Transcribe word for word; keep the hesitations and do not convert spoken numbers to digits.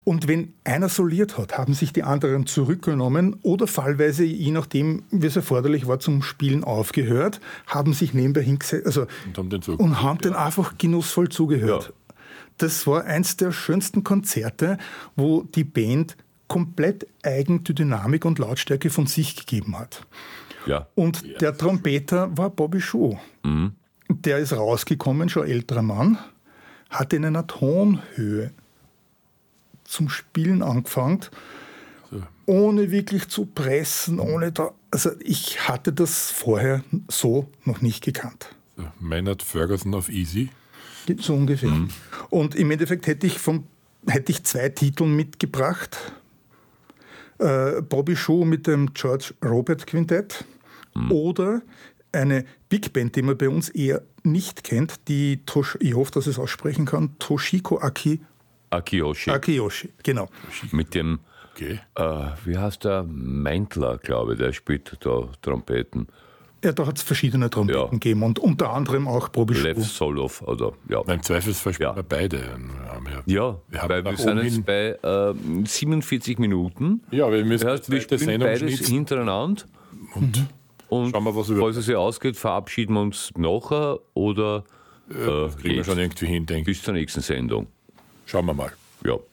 Und wenn einer soliert hat, haben sich die anderen zurückgenommen oder fallweise, je nachdem, wie es erforderlich war, zum Spielen aufgehört, haben sich nebenbei hingesetzt also, und haben den, und haben den einfach genussvoll zugehört. Ja. Das war eins der schönsten Konzerte, wo die Band komplett eigene Dynamik und Lautstärke von sich gegeben hat. Ja. Und ja, der Trompeter war Bobby Schuh. Mhm. Der ist rausgekommen, schon älterer Mann, hat in einer Tonhöhe zum Spielen angefangen, so. Ohne wirklich zu pressen, ohne da, also ich hatte das vorher so noch nicht gekannt. So, Maynard Ferguson auf Easy? So ungefähr. Mhm. Und im Endeffekt hätte ich, vom, hätte ich zwei Titel mitgebracht. Äh, Bobby Schuh mit dem George Robert Quintett mhm. oder eine Big Band, die man bei uns eher nicht kennt, die, Tosh, ich hoffe, dass ich es aussprechen kann, Toshiko Aki Akiyoshi. Akiyoshi, genau. Mit dem, okay. äh, wie heißt der, Meintler, glaube ich, der spielt da Trompeten. Ja, da hat es verschiedene Trompeten ja. gegeben und unter anderem auch Bobby Schuh. Lev Solov, oder, ja. Im Zweifelsfall spielen ja. wir beide. Ja, wir, weil wir sind jetzt bei äh, siebenundvierzig Minuten. Ja, wir müssen das heißt, wir spielen beides hintereinander. Und, mhm. und schauen wir, was falls es sich ausgeht, verabschieden wir uns nachher oder äh, kriegen wir schon irgendwie hin, denke ich. Bis zur nächsten Sendung. Schauen wir mal. Ja.